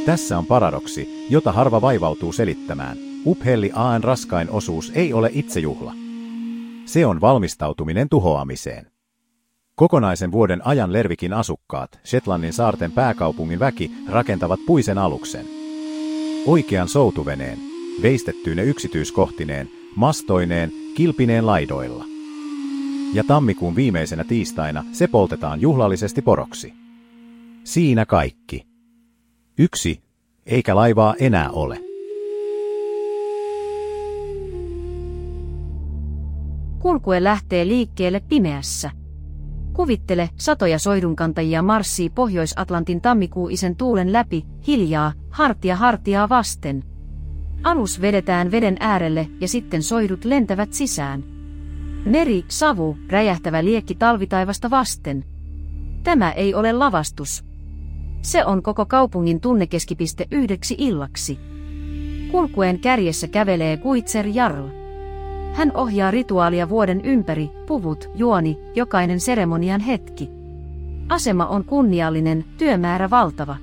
Tässä on paradoksi, jota harva vaivautuu selittämään. Uphelli A:n raskain osuus ei ole itsejuhla. Se on valmistautuminen tuhoamiseen. Kokonaisen vuoden ajan Lervikin asukkaat, Shetlandin saarten pääkaupungin väki, rakentavat puisen aluksen. Oikean soutuveneen, veistettyine yksityiskohtineen, mastoineen, kilpineen laidoilla. Ja tammikuun viimeisenä tiistaina se poltetaan juhlallisesti poroksi. Siinä kaikki. 1. Eikä laivaa enää ole. Kulkue lähtee liikkeelle pimeässä. Kuvittele, satoja soihdunkantajia marssii Pohjois-Atlantin tammikuisen tuulen läpi, hiljaa, hartia hartiaa vasten. Alus vedetään veden äärelle ja sitten soihdut lentävät sisään. Meri, savu, räjähtävä liekki talvitaivasta vasten. Tämä ei ole lavastus. Se on koko kaupungin tunnekeskipiste yhdeksi illaksi. Kulkueen kärjessä kävelee Guitzer Jarl. Hän ohjaa rituaalia vuoden ympäri, puvut, juoni, jokainen seremonian hetki. Asema on kunniallinen, työmäärä valtava.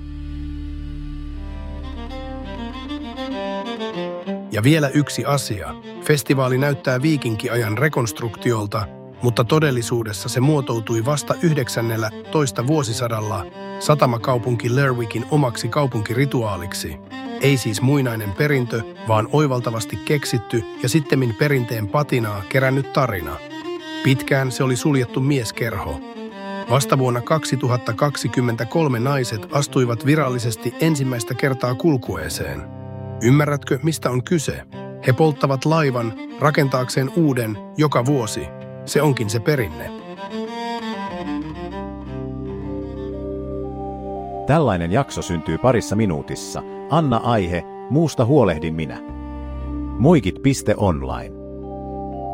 Ja vielä yksi asia. Festivaali näyttää viikinkiajan rekonstruktiolta, mutta todellisuudessa se muotoutui vasta 19. vuosisadalla satamakaupunki Lerwickin omaksi kaupunkirituaaliksi. Ei siis muinainen perintö, vaan oivaltavasti keksitty ja sittemmin perinteen patinaa kerännyt tarina. Pitkään se oli suljettu mieskerho. Vasta vuonna 2023 naiset astuivat virallisesti ensimmäistä kertaa kulkueeseen. Ymmärrätkö, mistä on kyse? He polttavat laivan rakentaakseen uuden joka vuosi. Se onkin se perinne. Tällainen jakso syntyy parissa minuutissa. Anna aihe, muusta huolehdin minä. Moikit.online